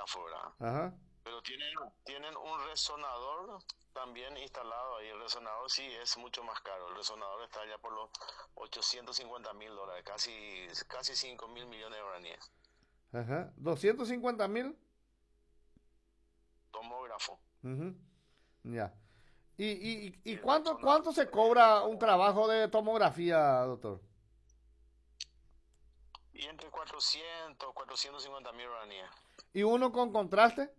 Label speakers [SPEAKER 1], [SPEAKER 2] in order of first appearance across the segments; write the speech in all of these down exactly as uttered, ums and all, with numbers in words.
[SPEAKER 1] tomógrafo, ¿verdad?
[SPEAKER 2] Ajá.
[SPEAKER 1] Pero tienen, tienen un resonador también instalado ahí. El resonador sí es mucho más caro. El resonador está ya por los ochocientos cincuenta mil dólares, casi, casi cinco mil millones de guaraníes.
[SPEAKER 2] Ajá. ¿doscientos cincuenta mil?
[SPEAKER 1] Tomógrafo.
[SPEAKER 2] Ujú. Ya. ¿Y, y, y
[SPEAKER 1] Y el
[SPEAKER 2] cuánto,
[SPEAKER 1] resonador
[SPEAKER 2] cuánto se
[SPEAKER 1] es
[SPEAKER 2] cobra un
[SPEAKER 1] caro.
[SPEAKER 2] trabajo de tomografía, doctor?
[SPEAKER 1] Y entre cuatrocientos, cuatrocientos cincuenta mil guaraníes.
[SPEAKER 2] ¿Y uno con contraste?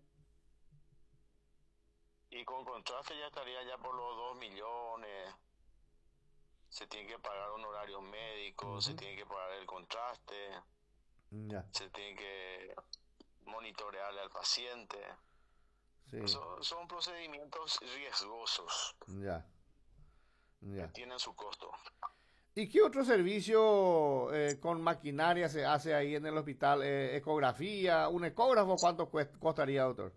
[SPEAKER 1] Y con contraste ya estaría ya por los dos millones. Se tiene que pagar honorarios médicos, se
[SPEAKER 2] Ujú.
[SPEAKER 1] tiene que pagar el contraste,
[SPEAKER 2] Ya.
[SPEAKER 1] se tiene que monitorearle al paciente.
[SPEAKER 2] Sí.
[SPEAKER 1] Son, son procedimientos riesgosos
[SPEAKER 2] Ya.
[SPEAKER 1] que
[SPEAKER 2] Ya.
[SPEAKER 1] tienen su costo.
[SPEAKER 2] ¿Y qué otro servicio eh, con maquinaria se hace ahí en el hospital? Eh, ¿Ecografía? ¿Un ecógrafo cuánto cuest- costaría, doctor?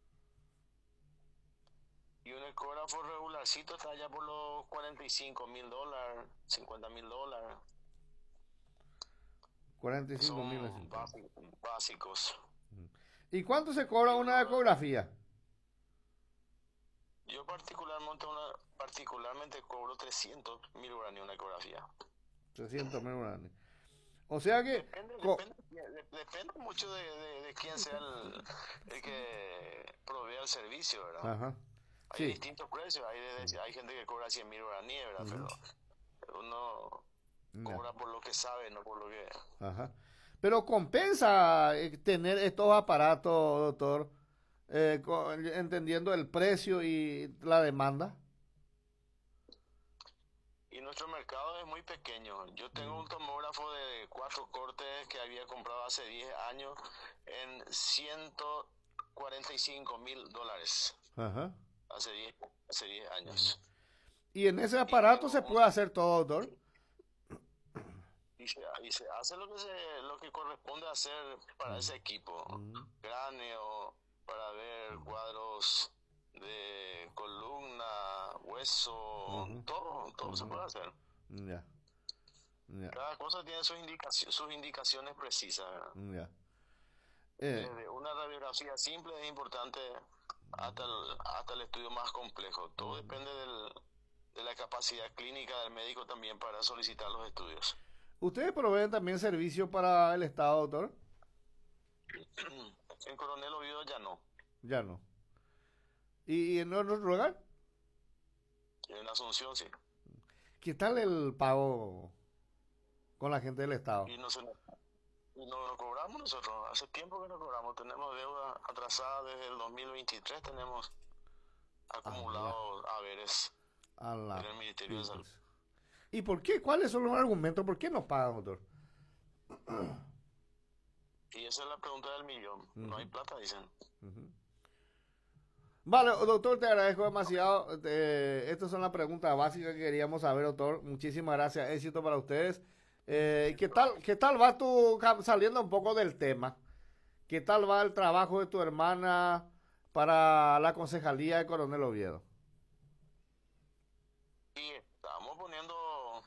[SPEAKER 1] Y un ecógrafo regularcito está ya por los cuarenta y cinco mil dólares, cincuenta mil dólares.
[SPEAKER 2] cuarenta y cinco mil.
[SPEAKER 1] Son bási- básicos.
[SPEAKER 2] ¿Y cuánto se cobra
[SPEAKER 1] Y
[SPEAKER 2] una
[SPEAKER 1] uno,
[SPEAKER 2] ecografía?
[SPEAKER 1] yo particularmente, una, particularmente cobro trescientos mil guaraníes una ecografía.
[SPEAKER 2] trescientos mil guaraníes. O sea que...
[SPEAKER 1] Depende,
[SPEAKER 2] co-
[SPEAKER 1] depende, de- depende mucho de, de, de quién sea el, el que provea el servicio, ¿verdad?
[SPEAKER 2] Ajá.
[SPEAKER 1] Hay
[SPEAKER 2] Sí.
[SPEAKER 1] distintos precios, hay, de- hay gente que cobra cien mil guaraníes, ¿verdad?
[SPEAKER 2] Ujú.
[SPEAKER 1] Pero uno
[SPEAKER 2] Ya.
[SPEAKER 1] cobra por lo que sabe, no por lo que...
[SPEAKER 2] Ajá. Pero compensa eh, tener estos aparatos, doctor, eh, co- entendiendo el precio y la demanda.
[SPEAKER 1] Y nuestro mercado es muy pequeño. Yo tengo un tomógrafo de cuatro cortes que había comprado hace diez años en ciento cuarenta y cinco mil dólares,
[SPEAKER 2] Ajá.
[SPEAKER 1] hace diez hace diez años.
[SPEAKER 2] Y en ese
[SPEAKER 1] Y
[SPEAKER 2] aparato
[SPEAKER 1] tengo
[SPEAKER 2] se
[SPEAKER 1] un...
[SPEAKER 2] puede hacer todo, doctor.
[SPEAKER 1] Y se, y se hace lo que se, lo que corresponde hacer para ese equipo. Cráneo, para ver cuadros de columna, hueso,
[SPEAKER 2] Ujú,
[SPEAKER 1] todo, todo se
[SPEAKER 2] ujú.
[SPEAKER 1] puede hacer.
[SPEAKER 2] Ya, ya,
[SPEAKER 1] Cada cosa tiene sus indicaciones, sus indicaciones precisas, ¿verdad?
[SPEAKER 2] ya. Eh,
[SPEAKER 1] Desde una radiografía simple es importante hasta el, hasta el estudio más complejo. Todo depende del, de la capacidad clínica del médico también para solicitar los estudios.
[SPEAKER 2] ¿Ustedes proveen también servicio para el Estado, doctor?
[SPEAKER 1] En Coronel Oviedo ya no.
[SPEAKER 2] Ya no. ¿Y, y en otro lugar?
[SPEAKER 1] En Asunción sí.
[SPEAKER 2] ¿Qué tal el pago con la gente del Estado?
[SPEAKER 1] Y no, se, y no lo cobramos nosotros. Hace tiempo que no cobramos. Tenemos deuda atrasada desde el dos mil veintitrés. Tenemos
[SPEAKER 2] A la,
[SPEAKER 1] acumulados haberes
[SPEAKER 2] a
[SPEAKER 1] en
[SPEAKER 2] la
[SPEAKER 1] el Ministerio de Salud.
[SPEAKER 2] pipes. ¿Y por qué? ¿Cuáles son los argumentos? ¿Por qué no pagan, doctor?
[SPEAKER 1] Y esa es la pregunta del millón. No hay
[SPEAKER 2] Ujú,
[SPEAKER 1] plata, dicen.
[SPEAKER 2] ujú. Vale, doctor, te agradezco demasiado. Eh, estas son las preguntas básicas que queríamos saber, doctor. Muchísimas gracias. Éxito para ustedes. Eh, ¿qué tal, qué tal va tú, ca- saliendo un poco del tema? ¿Qué tal va el trabajo de tu hermana para la concejalía de Coronel Oviedo?
[SPEAKER 1] Y estamos poniendo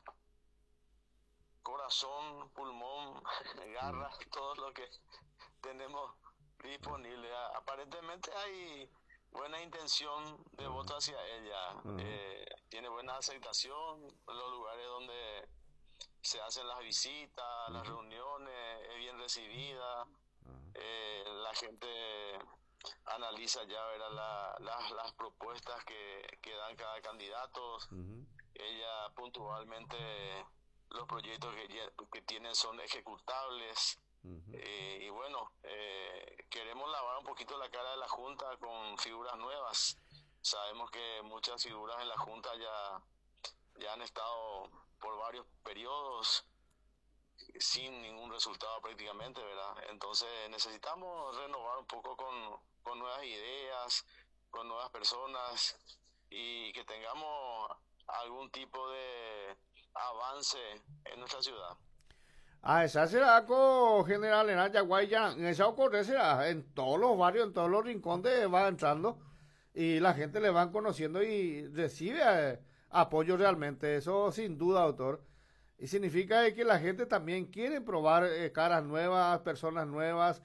[SPEAKER 1] corazón, pulmón,
[SPEAKER 2] Mm,
[SPEAKER 1] garras, todo lo que tenemos disponible. A- Aparentemente hay buena intención de
[SPEAKER 2] ujú,
[SPEAKER 1] voto hacia ella.
[SPEAKER 2] ujú,
[SPEAKER 1] Eh, tiene buena aceptación en los lugares donde se hacen las visitas, las
[SPEAKER 2] ujú,
[SPEAKER 1] reuniones, es bien recibida.
[SPEAKER 2] ujú,
[SPEAKER 1] Eh, la gente analiza ya verá, la- las las propuestas que, que dan cada candidato.
[SPEAKER 2] ujú,
[SPEAKER 1] Ella puntualmente los proyectos que, ella- que tienen son ejecutables.
[SPEAKER 2] ujú.
[SPEAKER 1] Eh, y bueno, eh, queremos lavar un poquito la cara de la Junta con figuras nuevas. Sabemos que muchas figuras en la Junta ya, ya han estado por varios periodos sin ningún resultado prácticamente, ¿verdad? Entonces necesitamos renovar un poco con, con nuevas ideas, con nuevas personas y que tengamos algún tipo de avance en nuestra ciudad.
[SPEAKER 2] Ah, esa será con General en Ayaguaya. Esa ocurre será en todos los barrios, en todos los rincones va entrando y la gente le van conociendo y recibe eh, apoyo realmente. Eso sin duda, doctor. Y significa de que la gente también quiere probar eh, caras nuevas, personas nuevas